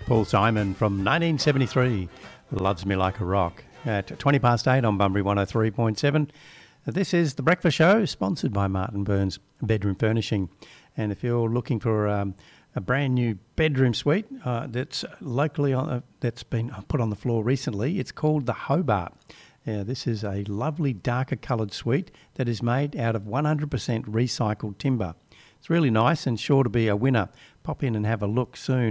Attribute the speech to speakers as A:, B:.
A: Paul Simon from 1973, Loves Me Like a Rock, at 20 past 8 on Bunbury 103.7. This is The Breakfast Show, sponsored by Martin Burns Bedroom Furnishing. And if you're looking for a brand new bedroom suite that's locally that's been put on the floor recently, it's called the Hobart. This is a lovely darker coloured suite that is made out of 100% recycled timber. It's really nice and sure to be a winner. Pop in and have a look soon